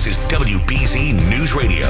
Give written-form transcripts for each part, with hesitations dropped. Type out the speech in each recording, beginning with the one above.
This is WBZ News Radio.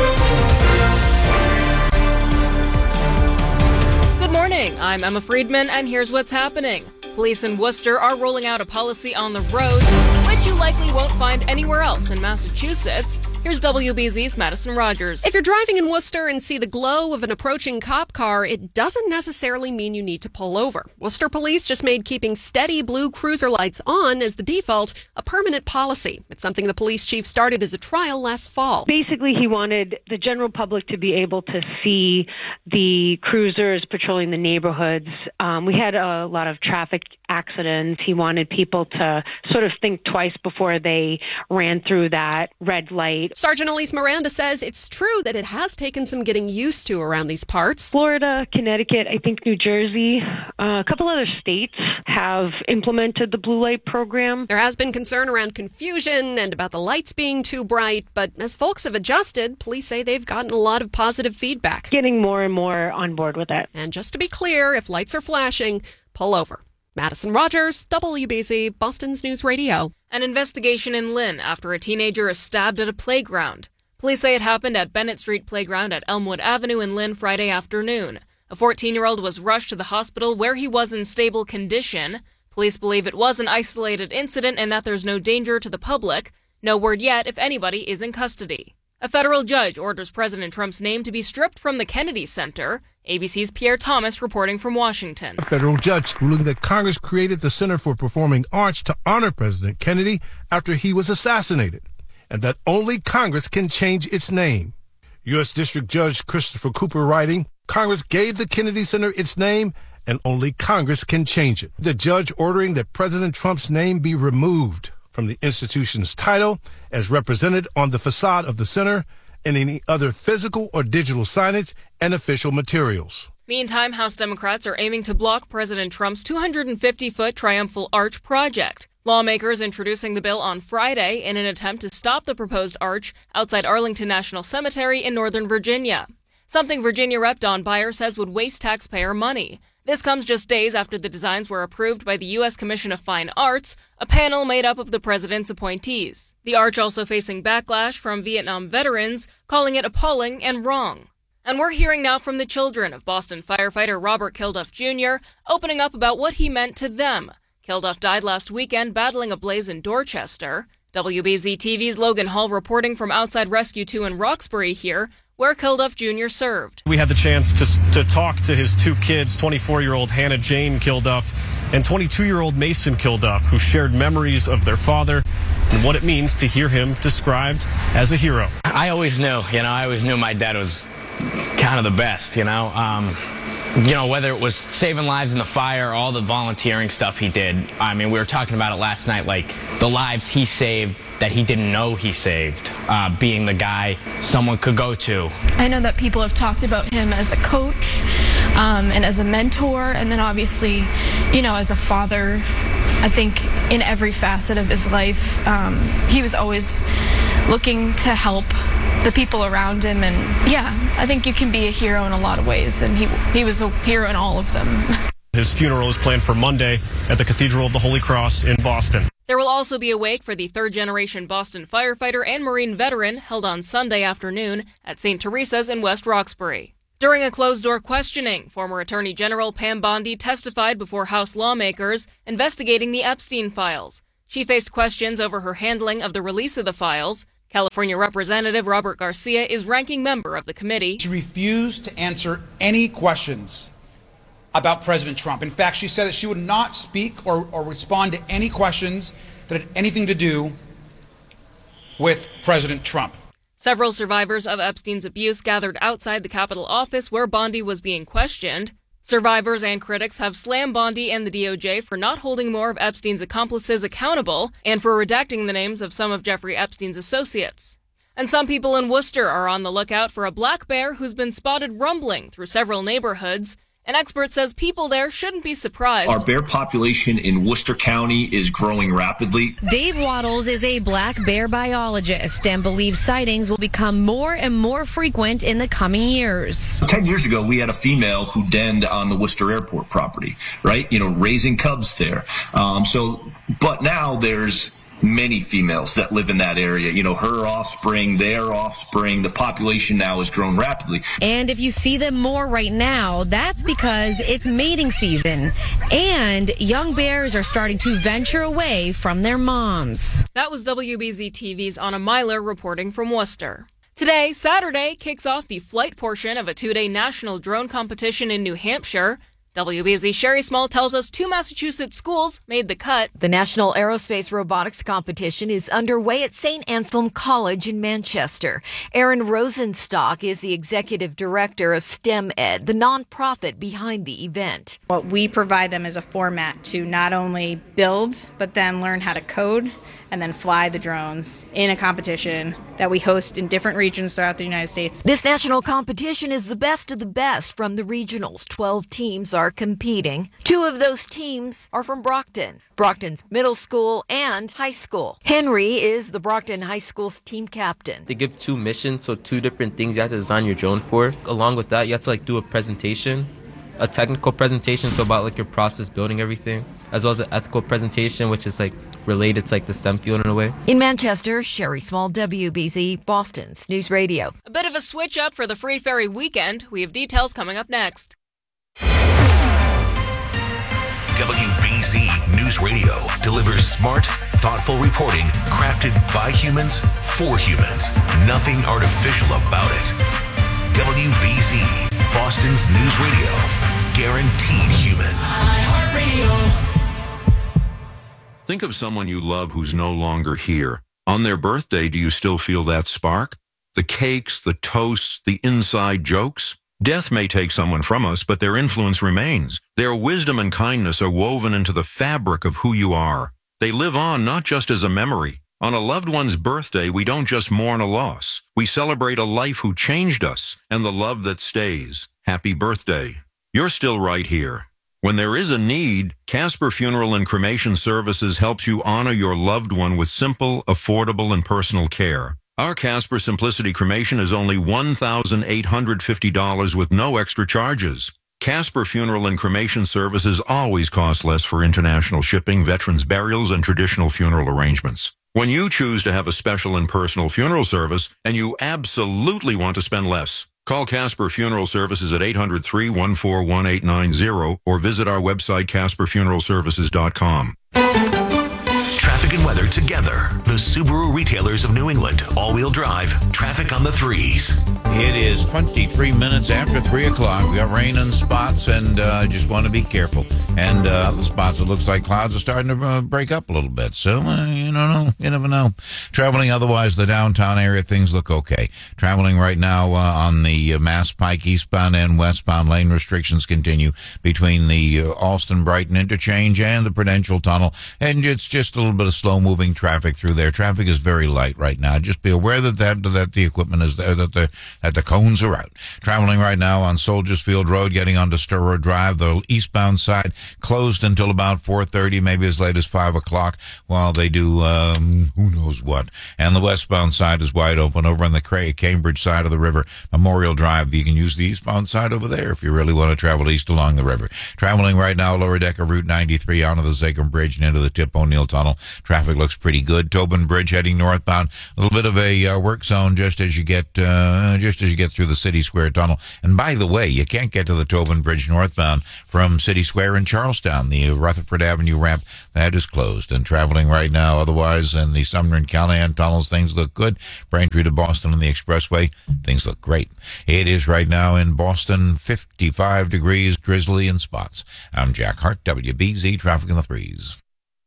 Good morning, I'm Emma Friedman, and here's what's happening. Police in Worcester are rolling out a policy on the roads, which you likely won't find anywhere else in Massachusetts. Here's WBZ's Madison Rogers. If you're driving in Worcester and see the glow of an approaching cop car, it doesn't necessarily mean you need to pull over. Worcester police just made keeping steady blue cruiser lights on as the default a permanent policy. It's something the police chief started as a trial last fall. Basically, he wanted the general public to be able to see the cruisers patrolling the neighborhoods. We had a lot of traffic accidents. He wanted people to sort of think twice before they ran through that red light. Sergeant Elise Miranda says it's true that it has taken some getting used to around these parts. Florida, Connecticut, I think New Jersey, a couple other states have implemented the blue light program. There has been concern around confusion and about the lights being too bright, but as folks have adjusted, police say they've gotten a lot of positive feedback. Getting more and more on board with it. And just to be clear, if lights are flashing, pull over. Madison Rogers, WBZ, Boston's News Radio. An investigation in Lynn after a teenager is stabbed at a playground. Police say it happened at Bennett Street Playground at Elmwood Avenue in Lynn Friday afternoon. A 14-year-old was rushed to the hospital where he was in stable condition. Police believe it was an isolated incident and that there's no danger to the public. No word yet if anybody is in custody. A federal judge orders President Trump's name to be stripped from the Kennedy Center. ABC's Pierre Thomas reporting from Washington. A federal judge ruling that Congress created the Center for Performing Arts to honor President Kennedy after he was assassinated, and that only Congress can change its name. U.S. District Judge Christopher Cooper writing, Congress gave the Kennedy Center its name, and only Congress can change it. The judge ordering that President Trump's name be removed from the institution's title as represented on the facade of the center and any other physical or digital signage and official materials. Meantime, House Democrats are aiming to block President Trump's 250-foot Triumphal Arch project. Lawmakers introducing the bill on Friday in an attempt to stop the proposed arch outside Arlington National Cemetery in Northern Virginia. Something Virginia Rep. Don Beyer says would waste taxpayer money. This comes just days after the designs were approved by the U.S. Commission of Fine Arts, a panel made up of the president's appointees. The arch also facing backlash from Vietnam veterans, calling it appalling and wrong. And we're hearing now from the children of Boston firefighter Robert Kilduff Jr., opening up about what he meant to them. Kilduff died last weekend battling a blaze in Dorchester. WBZ TV's Logan Hall reporting from outside Rescue 2 in Roxbury here, where Kilduff Jr. served. We had the chance to talk to his two kids, 24-year-old Hannah Jane Kilduff and 22-year-old Mason Kilduff, who shared memories of their father and what it means to hear him described as a hero. I always knew my dad was kind of the best, whether it was saving lives in the fire, all the volunteering stuff he did. I mean, we were talking about it last night, like the lives he saved that he didn't know he saved, being the guy someone could go to. I know that people have talked about him as a coach and as a mentor, and then obviously, as a father. I think in every facet of his life, he was always looking to help the people around him, and I think you can be a hero in a lot of ways, and he was a hero in all of them. His funeral is planned for Monday at the Cathedral of the Holy Cross in Boston. There will also be a wake for the third-generation Boston firefighter and Marine veteran held on Sunday afternoon at St. Teresa's in West Roxbury. During a closed-door questioning, former Attorney General Pam Bondi testified before House lawmakers investigating the Epstein files. She faced questions over her handling of the release of the files. California Representative Robert Garcia is ranking member of the committee. She refused to answer any questions about President Trump. In fact, she said that she would not speak or respond to any questions that had anything to do with President Trump. Several survivors of Epstein's abuse gathered outside the Capitol office where Bondi was being questioned. Survivors and critics have slammed Bondi and the DOJ for not holding more of Epstein's accomplices accountable and for redacting the names of some of Jeffrey Epstein's associates. And some people in Worcester are on the lookout for a black bear who's been spotted rumbling through several neighborhoods. An expert says people there shouldn't be surprised. Our bear population in Worcester County is growing rapidly. Dave Waddles is a black bear biologist and believes sightings will become more and more frequent in the coming years. 10 years ago, we had a female who denned on the Worcester Airport property, right? Raising cubs there. But now there's many females that live in that area. You know, her offspring, their offspring, the population now has grown rapidly. And if you see them more right now, that's because it's mating season. And young bears are starting to venture away from their moms. That was WBZ TV's Anna Myler reporting from Worcester. Today, Saturday, kicks off the flight portion of a 2-day national drone competition in New Hampshire. WBZ's Sherry Small tells us 2 Massachusetts schools made the cut. The National Aerospace Robotics Competition is underway at St. Anselm College in Manchester. Aaron Rosenstock is the executive director of STEM Ed, the nonprofit behind the event. What we provide them is a format to not only build, but then learn how to code and then fly the drones in a competition that we host in different regions throughout the United States. This national competition is the best of the best from the regionals. 12 teams are competing. 2 of those teams are from Brockton. Brockton's middle school and high school. Henry is the Brockton High School's team captain. They give 2 missions, so 2 different things you have to design your drone for. Along with that, you have to do a presentation, a technical presentation, so about your process building everything, as well as an ethical presentation, which is related to the STEM field in a way. In Manchester, Sherry Small, WBZ, Boston's News Radio. A bit of a switch up for the Free Ferry weekend. We have details coming up next. WBZ News Radio delivers smart, thoughtful reporting crafted by humans for humans. Nothing artificial about it. WBZ, Boston's News Radio. Guaranteed human. iHeartRadio. Think of someone you love who's no longer here. On their birthday, do you still feel that spark? The cakes, the toasts, the inside jokes? Death may take someone from us, but their influence remains. Their wisdom and kindness are woven into the fabric of who you are. They live on not just as a memory. On a loved one's birthday, we don't just mourn a loss. We celebrate a life who changed us and the love that stays. Happy birthday. You're still right here. When there is a need, Casper Funeral and Cremation Services helps you honor your loved one with simple, affordable, and personal care. Our Casper Simplicity Cremation is only $1,850 with no extra charges. Casper Funeral and Cremation Services always cost less for international shipping, veterans' burials, and traditional funeral arrangements. When you choose to have a special and personal funeral service, and you absolutely want to spend less, call Casper Funeral Services at 800-314-1890 or visit our website, CasperFuneralServices.com. Traffic and weather together. The Subaru retailers of New England. All-wheel drive. Traffic on the 3s. It is 23 minutes after 3 o'clock. We got rain in spots and just want to be careful. And the spots, it looks like clouds are starting to break up a little bit. So, you don't know. You never know. Traveling otherwise, the downtown area, things look okay. Traveling right now on the Mass Pike eastbound and westbound lane restrictions continue between the Alston-Brighton interchange and the Prudential Tunnel. And it's just a little bit of slow-moving traffic through there. Traffic is very light right now. Just be aware that the equipment is there, that the cones are out. Traveling right now on Soldiers Field Road, getting onto Sturrow Drive, the eastbound side closed until about 4:30, maybe as late as 5 o'clock, while they do who knows what. And the westbound side is wide open over on the Cambridge side of the river, Memorial Drive. You can use the eastbound side over there if you really want to travel east along the river. Traveling right now, Lower Decker Route 93 onto the Zachem Bridge and into the Tip O'Neill Tunnel. Traffic looks pretty good. Tobin Bridge heading northbound. A little bit of a work zone just as you get through the City Square Tunnel. And by the way, you can't get to the Tobin Bridge northbound from City Square in Charlestown. The Rutherford Avenue ramp, that is closed. And traveling right now, otherwise, in the Sumner and Callahan tunnels, things look good. Braintree to Boston on the expressway, things look great. It is right now in Boston, 55 degrees, drizzly in spots. I'm Jack Hart, WBZ Traffic in the 3s.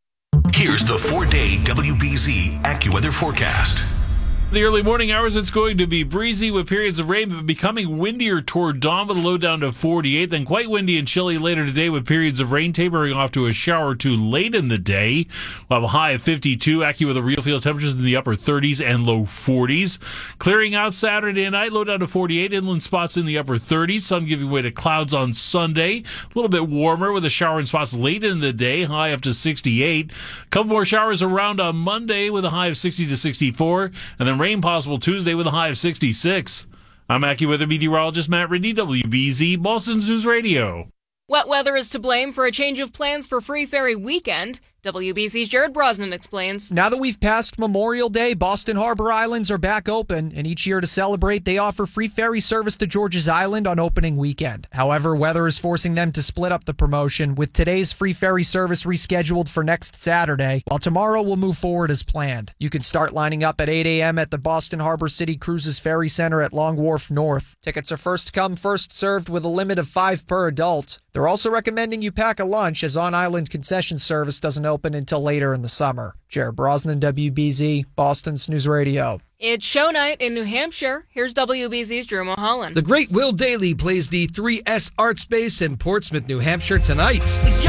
Here's the 4-day WBZ AccuWeather forecast. The early morning hours, it's going to be breezy with periods of rain, but becoming windier toward dawn with a low down to 48. Then quite windy and chilly later today with periods of rain tapering off to a shower or two late in the day. We'll have a high of 52. AccuWeather real field temperatures in the upper 30s and low 40s. Clearing out Saturday night, low down to 48. Inland spots in the upper 30s. Sun giving way to clouds on Sunday. A little bit warmer with a shower in spots late in the day, high up to 68. A couple more showers around on Monday with a high of 60 to 64. And then rain possible Tuesday with a high of 66. I'm AccuWeather meteorologist Matt Ridney, WBZ, Boston's News Radio. Wet weather is to blame for a change of plans for Free Ferry weekend. WBC's Jared Brosnan explains. Now that we've passed Memorial Day, Boston Harbor Islands are back open, and each year to celebrate, they offer free ferry service to George's Island on opening weekend. However, weather is forcing them to split up the promotion, with today's free ferry service rescheduled for next Saturday, while tomorrow will move forward as planned. You can start lining up at 8 a.m. at the Boston Harbor City Cruises Ferry Center at Long Wharf North. Tickets are first come, first served with a limit of 5 per adult. They're also recommending you pack a lunch, as on-island concession service doesn't open until later in the summer. Jared Brosnan, WBZ, Boston's News Radio. It's show night in New Hampshire. Here's WBZ's Drew Mulholland. The great Will Dailey plays the 3S Art Space in Portsmouth, New Hampshire tonight.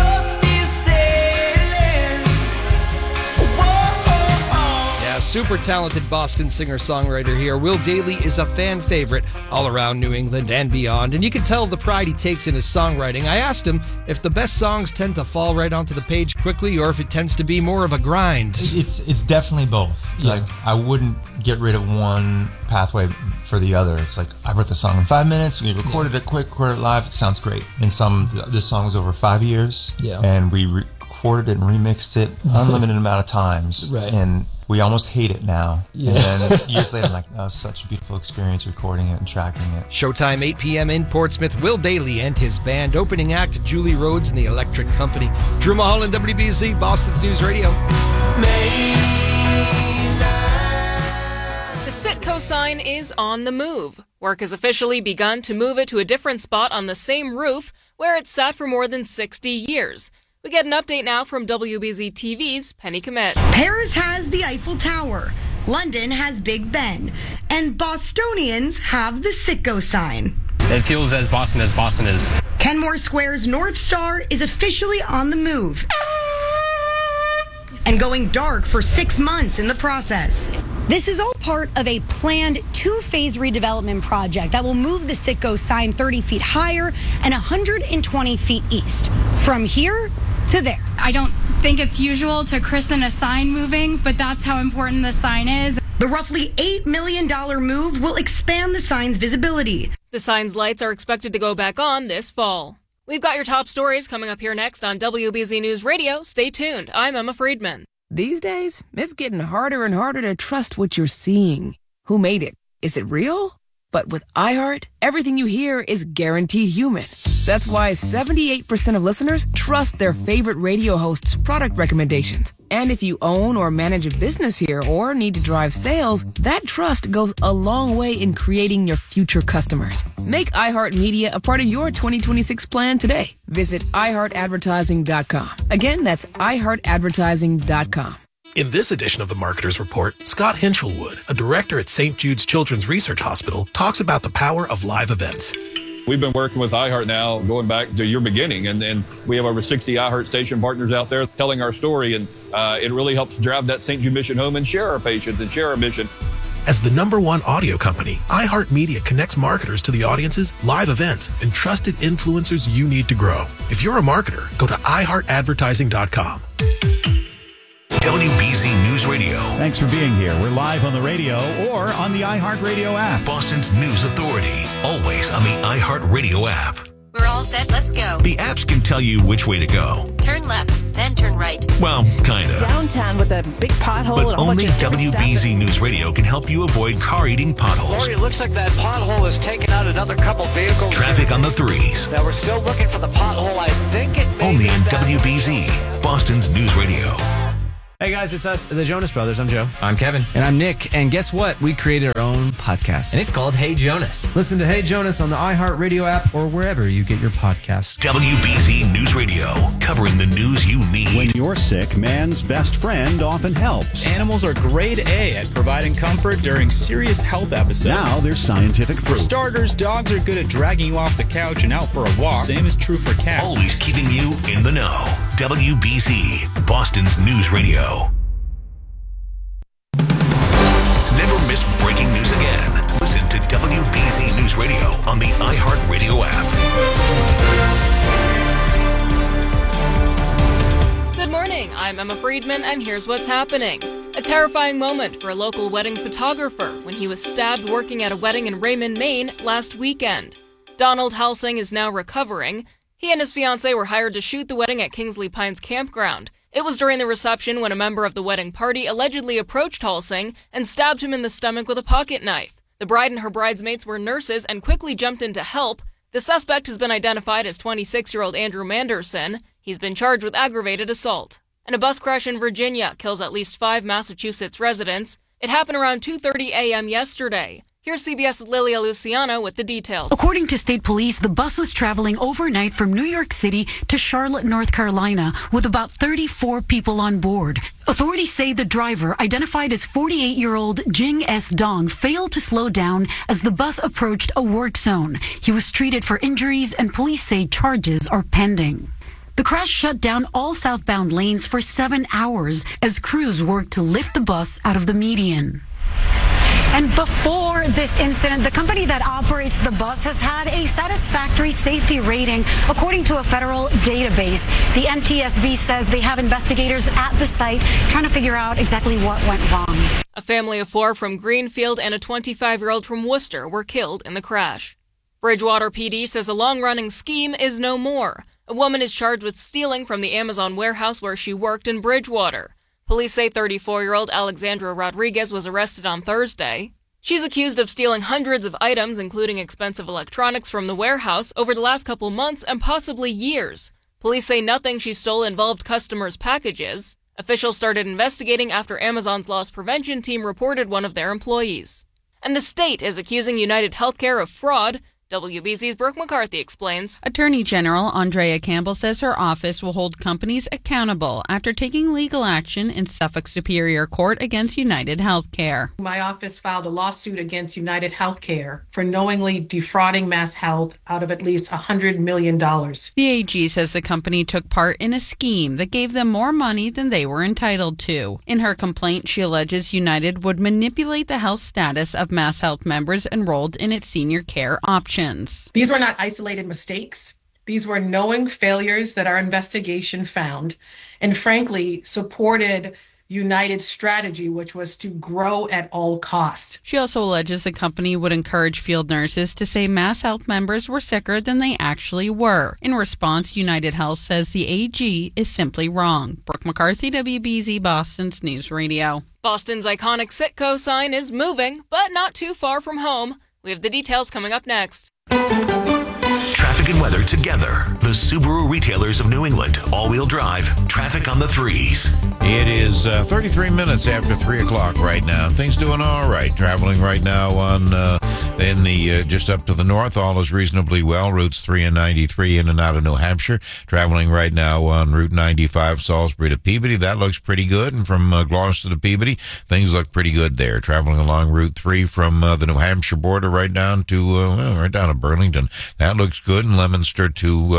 Super talented Boston singer-songwriter here. Will Dailey is a fan favorite all around New England and beyond, and you can tell the pride he takes in his songwriting. I asked him if the best songs tend to fall right onto the page quickly or if it tends to be more of a grind. It's definitely both. Yeah. Like, I wouldn't get rid of one pathway for the other. It's like, I wrote the song in 5 minutes, we recorded it quick, recorded it live, it sounds great. And this song was over 5 years, and we recorded it and remixed it unlimited amount of times. Right. And we almost hate it now. Yeah. And then years later, I'm like, oh, such a beautiful experience recording it and tracking it. Showtime 8 p.m. in Portsmouth. Will Dailey and his band. Opening act, Julie Rhodes and the Electric Company. Drew Mulholland, WBZ, Boston's News Radio. The Citco sign is on the move. Work has officially begun to move it to a different spot on the same roof where it's sat for more than 60 years. We get an update now from WBZ TV's Penny Commit. Paris has the Eiffel Tower, London has Big Ben, and Bostonians have the Citco sign. It feels as Boston is. Kenmore Square's North Star is officially on the move and going dark for 6 months in the process. This is all part of a planned 2-phase redevelopment project that will move the Citco sign 30 feet higher and 120 feet east. From here to there. I don't think it's usual to christen a sign moving, but that's how important the sign is. The roughly $8 million move will expand the sign's visibility. The sign's lights are expected to go back on this fall. We've got your top stories coming up here next on WBZ News Radio. Stay tuned. I'm Emma Friedman. These days, it's getting harder and harder to trust what you're seeing. Who made it? Is it real? But with iHeart, everything you hear is guaranteed human. That's why 78% of listeners trust their favorite radio host's product recommendations. And if you own or manage a business here or need to drive sales, that trust goes a long way in creating your future customers. Make iHeartMedia a part of your 2026 plan today. Visit iHeartAdvertising.com. Again, that's iHeartAdvertising.com. In this edition of the Marketer's Report, Scott Hinchelwood, a director at St. Jude's Children's Research Hospital, talks about the power of live events. We've been working with iHeart now going back to your beginning, and we have over 60 iHeart station partners out there telling our story, and it really helps drive that St. Jude mission home and share our patients and share our mission. As the #1 audio company, iHeartMedia connects marketers to the audiences, live events, and trusted influencers you need to grow. If you're a marketer, go to iHeartAdvertising.com. WBZ News Radio. Thanks for being here. We're live on the radio or on the iHeartRadio app. Boston's News Authority. Always on the iHeartRadio app. We're all set. Let's go. The apps can tell you which way to go. Turn left, then turn right. Well, kind of. Downtown with a big pothole. But and a whole only bunch of WBZ News Radio can help you avoid car-eating potholes. Lori, it looks like that pothole has taken out another couple vehicles. Traffic on the 3s. Now we're still looking for the pothole. I think it may only be on WBZ, Boston's News Radio. Hey guys, it's us, the Jonas Brothers. I'm Joe. I'm Kevin. And I'm Nick. And guess what? We created our own podcast. And it's called Hey Jonas. Listen to Hey Jonas on the iHeartRadio app or wherever you get your podcasts. WBZ News Radio, covering the news you need. When you're sick, man's best friend often helps. Animals are grade A at providing comfort during serious health episodes. Now there's scientific proof. For starters, dogs are good at dragging you off the couch and out for a walk. Same is true for cats. Always keeping you in the know. WBZ, Boston's News Radio. Never miss breaking news again. Listen to WBZ News Radio on the iHeartRadio app. Good morning, I'm Emma Friedman, and here's what's happening. A terrifying moment for a local wedding photographer when he was stabbed working at a wedding in Raymond, Maine last weekend. Donald Helsing is now recovering. He and his fiancée were hired to shoot the wedding at Kingsley Pines Campground. It was during the reception when a member of the wedding party allegedly approached Halsing and stabbed him in the stomach with a pocket knife. The bride and her bridesmaids were nurses and quickly jumped in to help. The suspect has been identified as 26-year-old Andrew Manderson. He's been charged with aggravated assault. And a bus crash in Virginia kills at least 5 Massachusetts residents. It happened around 2:30 a.m. yesterday. Here's CBS's Lilia Luciano with the details. According to state police, the bus was traveling overnight from New York City to Charlotte, North Carolina, with about 34 people on board. Authorities say the driver, identified as 48-year-old Jing S. Dong, failed to slow down as the bus approached a work zone. He was treated for injuries, and police say charges are pending. The crash shut down all southbound lanes for 7 hours as crews worked to lift the bus out of the median. And before this incident, the company that operates the bus has had a satisfactory safety rating, according to a federal database. The NTSB says they have investigators at the site trying to figure out exactly what went wrong. A family of 4 from Greenfield and a 25-year-old from Worcester were killed in the crash. Bridgewater PD says a long-running scheme is no more. A woman is charged with stealing from the Amazon warehouse where she worked in Bridgewater. Police say 34-year-old Alexandra Rodriguez was arrested on Thursday. She's accused of stealing hundreds of items, including expensive electronics, from the warehouse over the last couple months and possibly years. Police say nothing she stole involved customers' packages. Officials started investigating after Amazon's loss prevention team reported one of their employees. And the state is accusing United Healthcare of fraud. WBZ's Brooke McCarthy explains. Attorney General Andrea Campbell says her office will hold companies accountable after taking legal action in Suffolk Superior Court against United Healthcare. My office filed a lawsuit against United Healthcare for knowingly defrauding MassHealth out of at least $100 million. The AG says the company took part in a scheme that gave them more money than they were entitled to. In her complaint, she alleges United would manipulate the health status of MassHealth members enrolled in its senior care option. These were not isolated mistakes. These were knowing failures that our investigation found and frankly supported United's strategy, which was to grow at all costs. She also alleges the company would encourage field nurses to say MassHealth members were sicker than they actually were. In response, United Health says the AG is simply wrong. Brooke McCarthy, WBZ Boston's News Radio. Boston's iconic Citgo sign is moving, but not too far from home. We have the details coming up next. Traffic and weather together. The Subaru retailers of New England. All-wheel drive. Traffic on the 3s. It is 33 minutes after 3 o'clock right now. Things doing all right. Traveling right now on in the just up to the north. All is reasonably well. Routes 3 and 93 in and out of New Hampshire. Traveling right now on Route 95, Salisbury to Peabody. That looks pretty good. And from Gloucester to Peabody, things look pretty good there. Traveling along Route 3 from the New Hampshire border right down to right down to Burlington. That looks good. And Leominster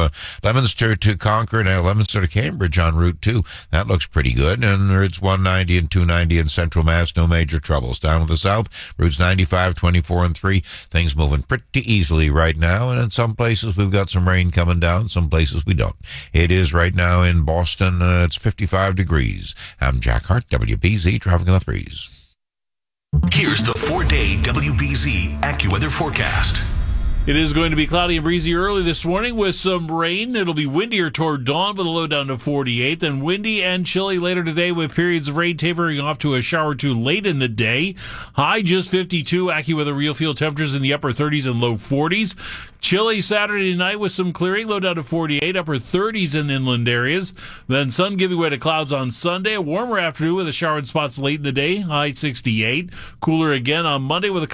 to Concord and Leominster to Cambridge on Route 2. That looks pretty good. And routes 190 and 290 in Central Mass, no major troubles. Down to the south, routes 95, 24, and 3, things moving pretty easily right now. And in some places, we've got some rain coming down. Some places we don't. It is right now in Boston. It's 55 degrees. I'm Jack Hart, WBZ, traffic on the 3s. Here's the 4-day WBZ AccuWeather forecast. It is going to be cloudy and breezy early this morning with some rain. It'll be windier toward dawn with a low down to 48. Then windy and chilly later today with periods of rain tapering off to a shower or two late in the day. High just 52. AccuWeather real field temperatures in the upper 30s and low 40s. Chilly Saturday night with some clearing, low down to 48, upper 30s in inland areas. Then sun giving way to clouds on Sunday. A warmer afternoon with a shower in spots late in the day, high 68. Cooler again on Monday with a